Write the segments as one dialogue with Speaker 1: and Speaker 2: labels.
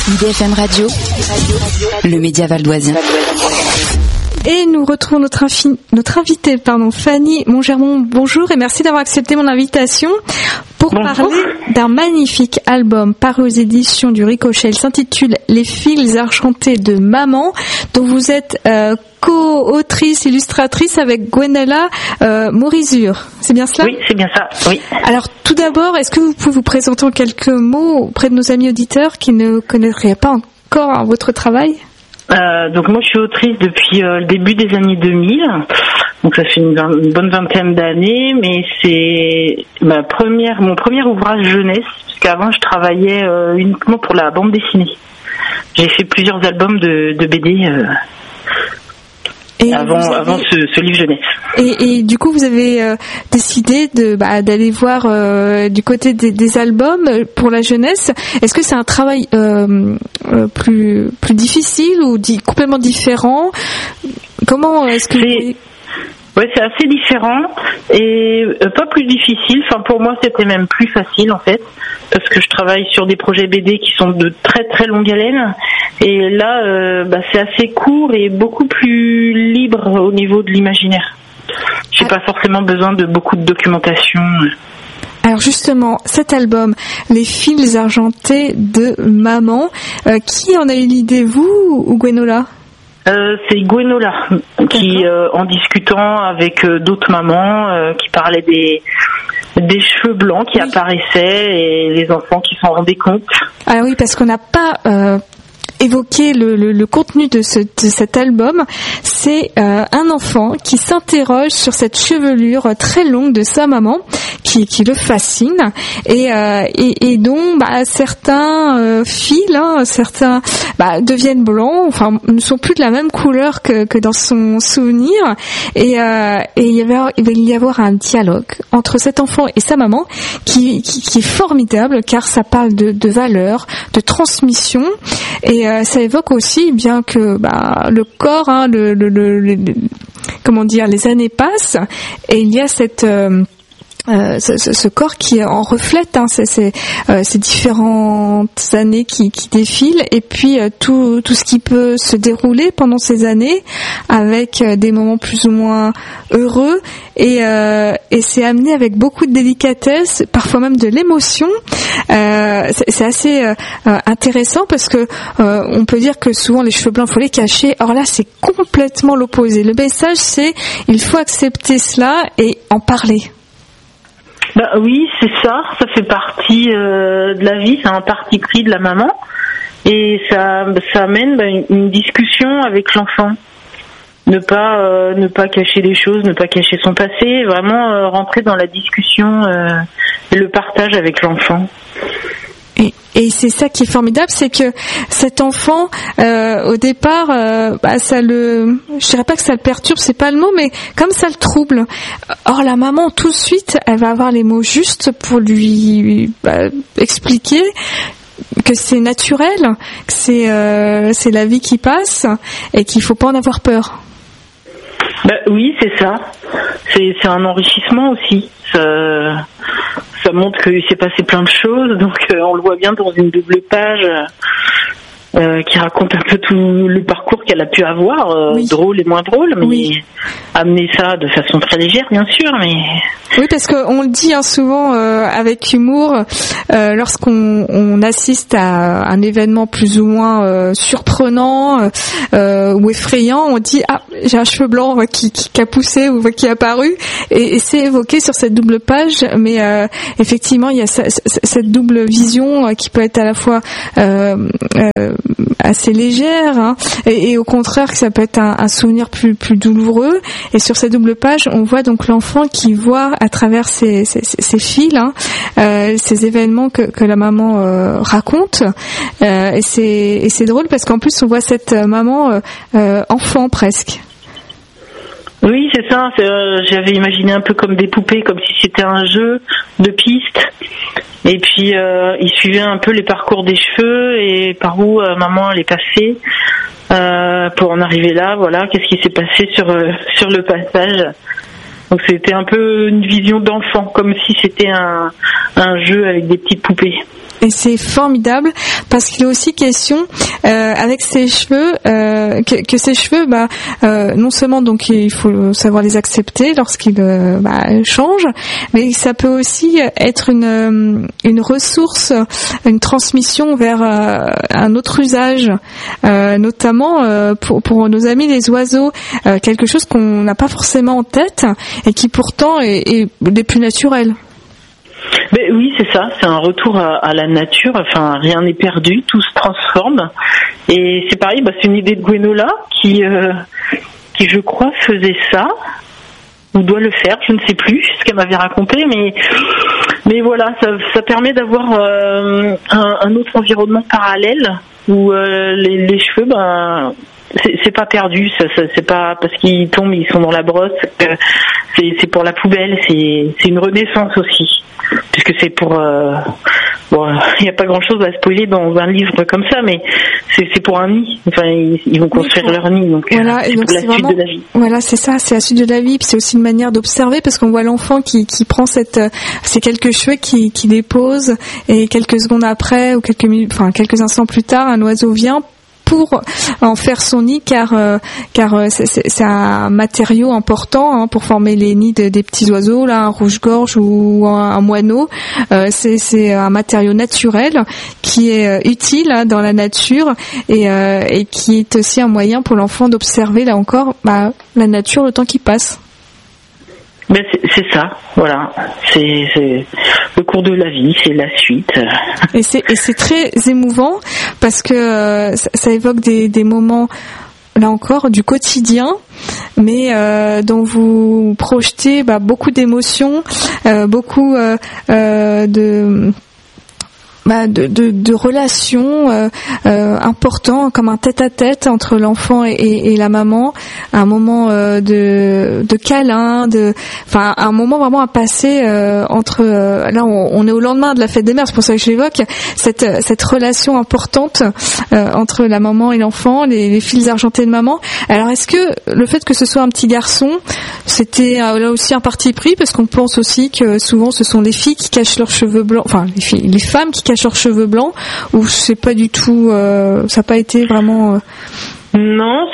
Speaker 1: IDFM Radio, le média valdoisien.
Speaker 2: Et nous retrouvons notre invitée, Fanny Montgermont. Bonjour et merci d'avoir accepté mon invitation pour parler d'un magnifique album paru aux éditions du Ricochet. Il s'intitule Les fils argentés de maman, dont vous êtes co-autrice, illustratrice avec Gwenella Morizur. C'est bien cela ?
Speaker 3: Oui, c'est bien ça, oui.
Speaker 2: Alors tout d'abord, est-ce que vous pouvez vous présenter en quelques mots auprès de nos amis auditeurs qui ne connaîtraient pas encore votre travail ?
Speaker 3: Donc moi je suis autrice depuis le début des années 2000, donc ça fait une bonne vingtaine d'années, mais c'est mon premier ouvrage jeunesse, puisqu'avant je travaillais uniquement pour la bande dessinée. J'ai fait plusieurs albums de BD avant ce livre jeunesse.
Speaker 2: Et du coup, vous avez décidé d'aller voir du côté des albums pour la jeunesse. Est-ce que c'est un travail plus difficile ou complètement différent ? Comment est-ce que
Speaker 3: Ouais, c'est assez différent et pas plus difficile. Enfin, pour moi, c'était même plus facile en fait, parce que je travaille sur des projets BD qui sont de très très longue haleine. Et là, c'est assez court et beaucoup plus libre au niveau de l'imaginaire. J'ai pas forcément besoin de beaucoup de documentation.
Speaker 2: Alors justement, cet album, Les fils argentés de maman, qui en a eu l'idée, vous ou Gwenella ?
Speaker 3: C'est Gwenella qui, en discutant avec d'autres mamans, qui parlaient des cheveux blancs qui apparaissaient et les enfants qui s'en rendaient compte.
Speaker 2: Ah oui, parce qu'on n'a pas évoqué le contenu de cet album. C'est un enfant qui s'interroge sur cette chevelure très longue de sa maman qui le fascine et dont certains fils, certains deviennent blancs, enfin ne sont plus de la même couleur que dans son souvenir et il va y avoir un dialogue entre cet enfant et sa maman qui est formidable, car ça parle de valeurs, de transmission, et ça évoque aussi bien que le corps, les années passent et il y a ce corps qui en reflète ces différentes années qui défilent, et puis tout ce qui peut se dérouler pendant ces années avec des moments plus ou moins heureux, et c'est amené avec beaucoup de délicatesse, parfois même de l'émotion. C'est assez intéressant parce que on peut dire que souvent les cheveux blancs faut les cacher. Or là c'est complètement l'opposé. Le message c'est il faut accepter cela et en parler.
Speaker 3: Oui, c'est ça fait partie de la vie, c'est un parti pris de la maman, et ça amène une discussion avec l'enfant. Ne pas cacher les choses, ne pas cacher son passé, vraiment rentrer dans la discussion et le partage avec l'enfant.
Speaker 2: Et c'est ça qui est formidable, c'est que cet enfant, au départ, je dirais pas que ça le perturbe, c'est pas le mot, mais comme ça le trouble. Or la maman, tout de suite, elle va avoir les mots justes pour lui expliquer que c'est naturel, que c'est la vie qui passe et qu'il faut pas en avoir peur.
Speaker 3: Oui, c'est ça. C'est un enrichissement aussi. Ça montre qu'il s'est passé plein de choses, donc on le voit bien dans une double page qui raconte un peu tout le parcours qu'elle a pu avoir, drôle et moins drôle, mais amener ça de façon très légère, bien sûr. Mais
Speaker 2: oui, parce qu'on le dit souvent avec humour, lorsqu'on assiste à un événement plus ou moins surprenant ou effrayant, on dit j'ai un cheveu blanc qui a poussé ou qui est apparu, et c'est évoqué sur cette double page, mais effectivement il y a cette double vision qui peut être à la fois assez légère, et au contraire que ça peut être un souvenir plus douloureux. Et sur cette double page, on voit donc l'enfant qui voit à travers ces fils, ces événements que la maman raconte, et c'est drôle parce qu'en plus on voit cette maman enfant presque.
Speaker 3: Oui, c'est ça. J'avais imaginé un peu comme des poupées, comme si c'était un jeu de pistes. Et puis, il suivait un peu les parcours des cheveux et par où maman elle est passée pour en arriver là. Voilà, qu'est-ce qui s'est passé sur le passage. Donc c'était un peu une vision d'enfant, comme si c'était un jeu avec des petites poupées.
Speaker 2: Et c'est formidable parce qu'il est aussi question avec ses cheveux que ces cheveux non seulement donc il faut savoir les accepter lorsqu'ils changent, mais ça peut aussi être une ressource, une transmission vers un autre usage, notamment pour nos amis les oiseaux, quelque chose qu'on n'a pas forcément en tête et qui pourtant est des plus naturels.
Speaker 3: Ben oui, c'est ça, c'est un retour à la nature, enfin rien n'est perdu, tout se transforme. Et c'est pareil, c'est une idée de Gwenola qui je crois faisait ça, ou doit le faire, je ne sais plus ce qu'elle m'avait raconté, mais voilà, ça permet d'avoir un autre environnement parallèle où les cheveux, c'est pas perdu, c'est pas parce qu'ils tombent, ils sont dans la brosse, c'est pour la poubelle, c'est une renaissance aussi, puisque c'est pour il n'y a pas grand chose à spoiler dans un livre comme ça, mais c'est pour un nid, enfin ils vont construire leur nid, donc
Speaker 2: voilà,
Speaker 3: c'est pour la suite de la vie.
Speaker 2: Voilà, c'est ça, c'est la suite de la vie, puis c'est aussi une manière d'observer, parce qu'on voit l'enfant qui prend ces quelques cheveux qui dépose, et quelques secondes après ou quelques instants plus tard, un oiseau vient pour en faire son nid, car c'est un matériau important pour former les nids des petits oiseaux, là un rouge-gorge ou un moineau. C'est un matériau naturel qui est utile dans la nature et qui est aussi un moyen pour l'enfant d'observer là encore la nature le temps qui passe.
Speaker 3: Ben c'est ça, voilà. C'est le cours de la vie, c'est la suite.
Speaker 2: Et c'est très émouvant parce que ça évoque des moments, là encore, du quotidien, mais dont vous projetez beaucoup d'émotions, beaucoup de relations importantes, comme un tête-à-tête entre l'enfant et la maman, un moment de câlin, un moment vraiment à passer entre là on est au lendemain de la fête des mères, c'est pour ça que je l'évoque, cette relation importante entre la maman et l'enfant, les fils argentés de maman. Alors est-ce que le fait que ce soit un petit garçon, c'était là aussi un parti pris, parce qu'on pense aussi que souvent ce sont les filles qui cachent leurs cheveux blancs, enfin les femmes qui cachent leurs cheveux blancs, ou c'est pas du tout, ça n'a pas été vraiment.
Speaker 3: Non,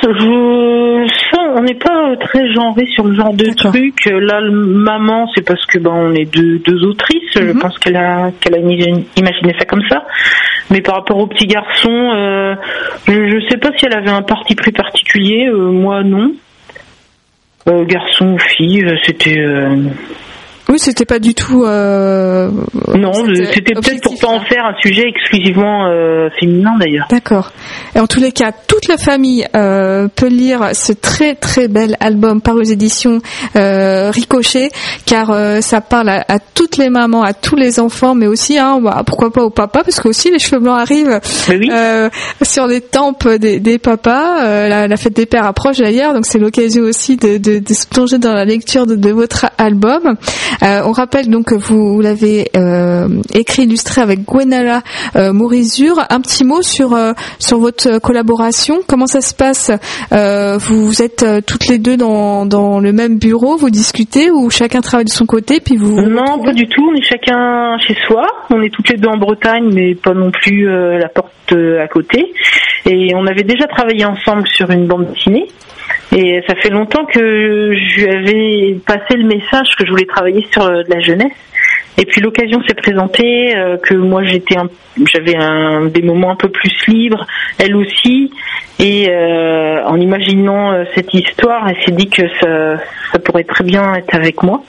Speaker 3: on n'est pas très genré sur le genre de truc. Là, maman, c'est parce que on est deux autrices. Je pense qu'elle a imaginé ça comme ça. Mais par rapport au petit garçon, je sais pas si elle avait un parti pris particulier. Moi, non. Garçon ou fille, c'était.
Speaker 2: Oui, c'était pas du tout.
Speaker 3: Non, c'était peut-être pour pas en faire un sujet exclusivement féminin d'ailleurs.
Speaker 2: D'accord. Et en tous les cas, toute la famille peut lire ce très très bel album par aux éditions Ricochet, car ça parle à toutes les mamans, à tous les enfants, mais aussi pourquoi pas au papa, parce que aussi les cheveux blancs arrivent sur les tempes des papas. La fête des pères approche d'ailleurs, donc c'est l'occasion aussi de se plonger dans la lecture de votre album. On rappelle donc que vous l'avez écrit, illustré avec Gwenola Morizur. Un petit mot sur votre collaboration. Comment ça se passe? Vous êtes toutes les deux dans le même bureau, vous discutez, ou chacun travaille de son côté puis vous?
Speaker 3: Non, pas du tout. On est chacun chez soi. On est toutes les deux en Bretagne, mais pas non plus la porte à côté. Et on avait déjà travaillé ensemble sur une bande dessinée. Et ça fait longtemps que je lui avais passé le message que je voulais travailler sur de la jeunesse. Et puis l'occasion s'est présentée, que moi j'avais des moments un peu plus libres, elle aussi. Et en imaginant cette histoire, elle s'est dit que ça pourrait très bien être avec moi.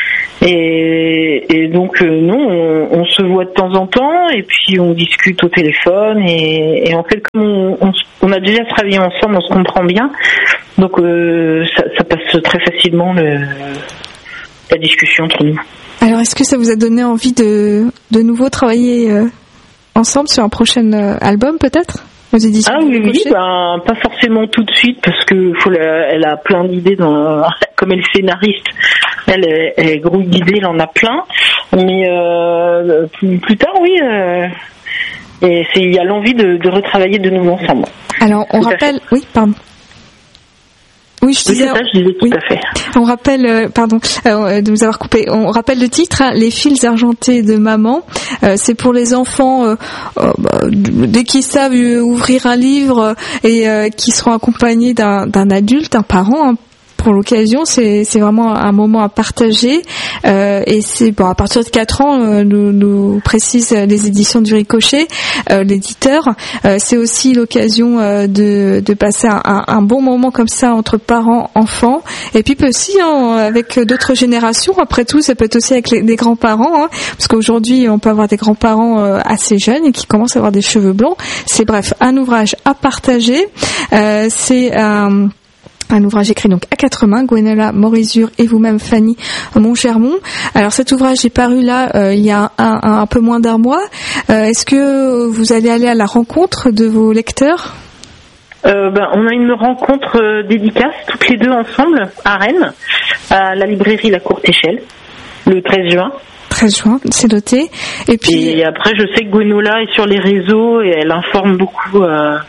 Speaker 3: Et donc non, on se voit de temps en temps et puis on discute au téléphone et en fait comme on a déjà travaillé ensemble, on se comprend bien, donc ça passe très facilement la discussion entre nous.
Speaker 2: Alors est-ce que ça vous a donné envie de nouveau travailler ensemble sur un prochain album peut-être? Aux éditions
Speaker 3: oui, pas forcément tout de suite parce que elle a plein d'idées comme elle est scénariste, elle est grouille d'idées, elle en a plein, mais plus tard oui, et il y a l'envie de retravailler de nouveau ensemble.
Speaker 2: Alors on rappelle, oui pardon. Oui, je disais
Speaker 3: tout à fait.
Speaker 2: On rappelle, pardon de nous avoir coupé. On rappelle le titre, hein, Les fils argentés de maman. C'est pour les enfants dès qu'ils savent ouvrir un livre et qui seront accompagnés d'un adulte, un parent. Hein, pour l'occasion, c'est vraiment un moment à partager et c'est à partir de 4 ans, nous précisent les éditions du Ricochet, l'éditeur. C'est aussi l'occasion de passer un bon moment comme ça entre parents, enfants, et puis aussi avec d'autres générations. Après tout, ça peut être aussi avec les grands-parents, hein, parce qu'aujourd'hui, on peut avoir des grands-parents assez jeunes et qui commencent à avoir des cheveux blancs. C'est bref, un ouvrage à partager. C'est un ouvrage écrit donc à 4 mains, Gwenola Morizur et vous-même Fanny Montgermont. Alors cet ouvrage est paru là il y a un peu moins d'un mois. Est-ce que vous allez aller à la rencontre de vos lecteurs ?
Speaker 3: On a une rencontre dédicace toutes les deux ensemble à Rennes, à la librairie La Courte Échelle, le 13 juin.
Speaker 2: 13 juin, c'est noté. Et
Speaker 3: après, je sais que Gwenola est sur les réseaux et elle informe beaucoup.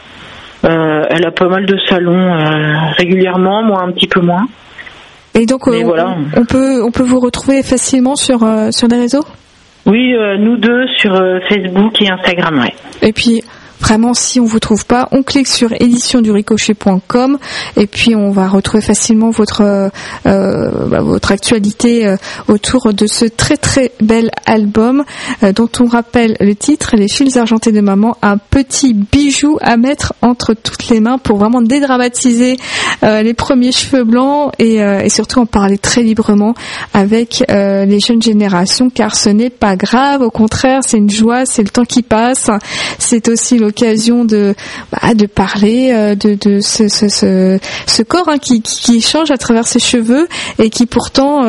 Speaker 3: Elle a pas mal de salons régulièrement, moi un petit peu moins.
Speaker 2: Et donc voilà. on peut vous retrouver facilement sur les réseaux ?
Speaker 3: Oui, nous deux sur Facebook et Instagram, ouais.
Speaker 2: Et puis vraiment, si on vous trouve pas, on clique sur éditionduricochet.com et puis on va retrouver facilement votre actualité autour de ce très très bel album dont on rappelle le titre, Les fils argentés de maman, un petit bijou à mettre entre toutes les mains pour vraiment dédramatiser les premiers cheveux blancs et surtout en parler très librement avec les jeunes générations, car ce n'est pas grave, au contraire, c'est une joie, c'est le temps qui passe, c'est aussi l'occasion de parler de ce corps qui change à travers ses cheveux et qui pourtant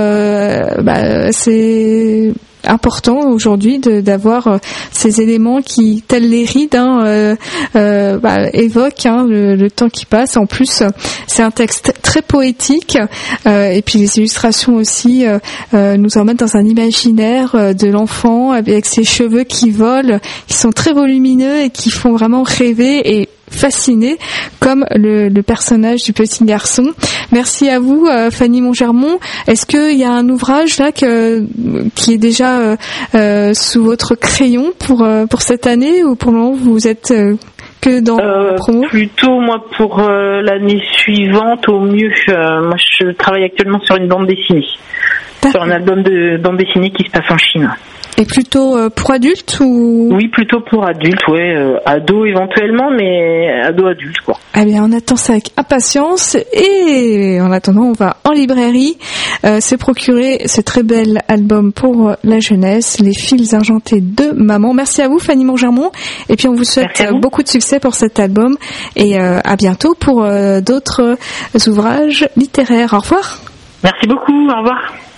Speaker 2: c'est important aujourd'hui d'avoir ces éléments qui, tels les rides, évoquent le temps qui passe. En plus, c'est un texte très poétique et puis les illustrations aussi nous emmènent dans un imaginaire de l'enfant avec ses cheveux qui volent, qui sont très volumineux et qui font vraiment rêver et fasciné comme le personnage du petit garçon. Merci à vous, Fanny Montgermont. Est-ce qu'il y a un ouvrage là qui est déjà sous votre crayon pour cette année, ou pour le moment vous êtes que dans la promo ?
Speaker 3: Plutôt moi pour l'année suivante au mieux. Moi je travaille actuellement sur une bande dessinée, sur un album de bande dessinée qui se passe en Chine.
Speaker 2: Et plutôt pour adultes ou ?
Speaker 3: Oui, plutôt pour adultes, ouais. Ado éventuellement, mais ado-adulte, quoi.
Speaker 2: Eh bien, on attend ça avec impatience. Et en attendant, on va en librairie se procurer ce très bel album pour la jeunesse, Les fils argentés de maman. Merci à vous, Fanny Montgermont. Et puis, on vous souhaite beaucoup de succès pour cet album. Et à bientôt pour d'autres ouvrages littéraires. Au revoir.
Speaker 3: Merci beaucoup. Au revoir.